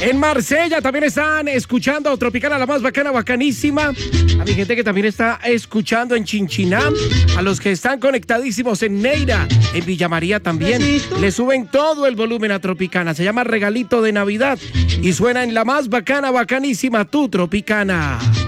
En Marsella también están escuchando Tropicana, la más bacana, bacanísima. A mi gente que también está escuchando en Chinchiná. A los que están conectadísimos en Neira, en Villa María también. Le suben todo el volumen a Tropicana. Se llama Regalito de Navidad y suena en la más bacana, bacanísima, tu Tropicana.